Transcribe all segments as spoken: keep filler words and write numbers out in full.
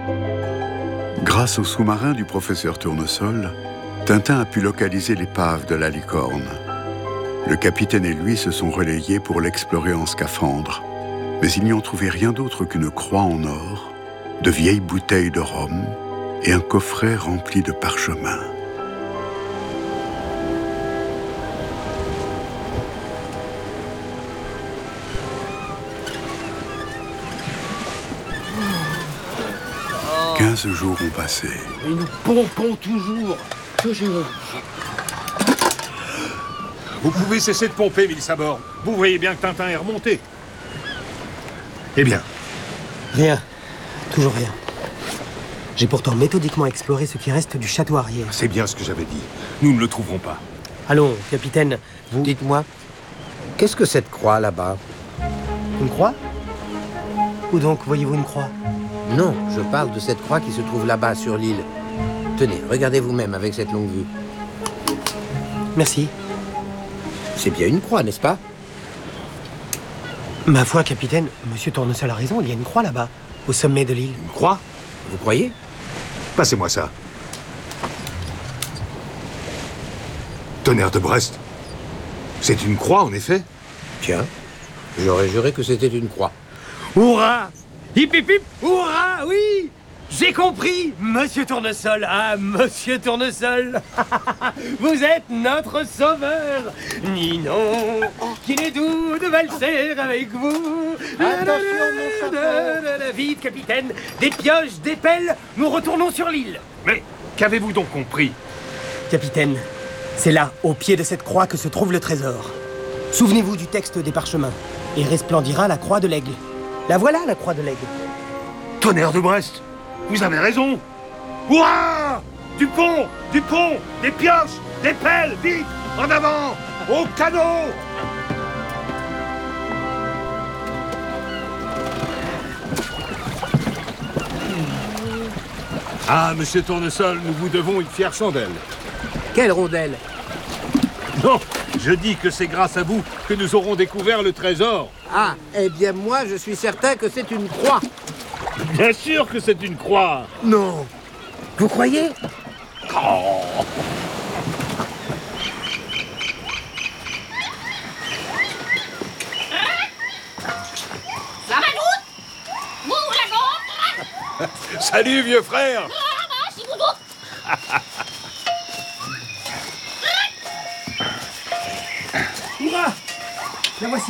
Grâce au sous-marin du professeur Tournesol, Tintin a pu localiser l'épave de la Licorne. Le capitaine et lui se sont relayés pour l'explorer en scaphandre, mais ils n'y ont trouvé rien d'autre qu'une croix en or, de vieilles bouteilles de rhum et un coffret rempli de parchemins. Quinze jours ont passé. Et nous pompons toujours. Toujours. Vous pouvez cesser de pomper, mille sabords. Vous voyez bien que Tintin est remonté. Eh bien. Rien. Toujours rien. J'ai pourtant méthodiquement exploré ce qui reste du château arrière. C'est bien ce que j'avais dit. Nous ne le trouverons pas. Allons, capitaine, vous... Dites-moi, qu'est-ce que cette croix là-bas? Une croix? Où donc voyez-vous une croix? Non, je parle de cette croix qui se trouve là-bas sur l'île. Tenez, regardez vous-même avec cette longue vue. Merci. C'est bien une croix, n'est-ce pas? Ma foi, capitaine, monsieur Tournesol a raison, il y a une croix là-bas, au sommet de l'île. Une croix? Vous croyez? Passez-moi ça. Tonnerre de Brest. C'est une croix, en effet. Tiens, j'aurais juré que c'était une croix. Hurrah! Hip hip hip! Hurrah! Oui! J'ai compris, monsieur Tournesol. Ah, monsieur Tournesol. Vous êtes notre sauveur. Ninon, qu'il est doux de valser avec vous. Attention, mon chapeau. Vite, capitaine. Des pioches, des pelles, nous retournons sur l'île. Mais qu'avez-vous donc compris? Capitaine, c'est là, au pied de cette croix, que se trouve le trésor. Souvenez-vous du texte des parchemins. Et resplendira la croix de l'aigle. La voilà, la croix de l'aigle. Tonnerre de Brest. Vous avez raison. Ouah! Du pont, du pont, des pioches, des pelles, vite, en avant, au canot! Ah, monsieur Tournesol, nous vous devons une fière chandelle. Quelle rondelle? Non, je dis que c'est grâce à vous que nous aurons découvert le trésor. Ah, eh bien moi, je suis certain que c'est une croix. Bien sûr que c'est une croix. Non. Vous croyez? Oh. Ça va doute? Vous la gonfle? Salut, vieux frère. Ah, bah, si vous doute. Hurrah! La voici.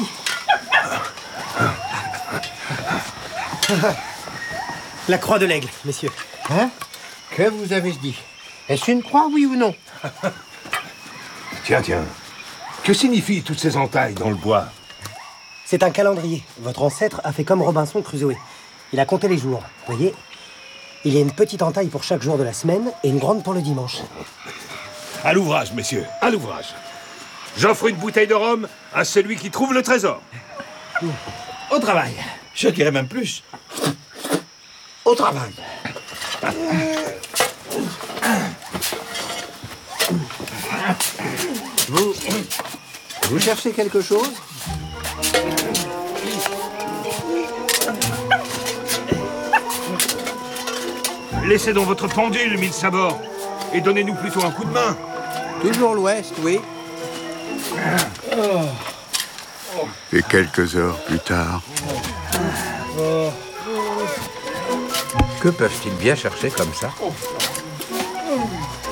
La croix de l'aigle, messieurs. Hein? Que vous avez-je dit? Est-ce une croix, oui ou non? Tiens, tiens. Que signifient toutes ces entailles dans le bois? C'est un calendrier. Votre ancêtre a fait comme Robinson Crusoe. Il a compté les jours. Voyez? Il y a une petite entaille pour chaque jour de la semaine et une grande pour le dimanche. À l'ouvrage, messieurs, à l'ouvrage. J'offre une bouteille de rhum à celui qui trouve le trésor. Au travail. Je dirais même plus. Au travail. Vous... Vous cherchez quelque chose? Laissez donc votre pendule, mille sabords, et donnez-nous plutôt un coup de main. Toujours l'ouest, oui. Et quelques heures plus tard... Que peuvent-ils bien chercher comme ça?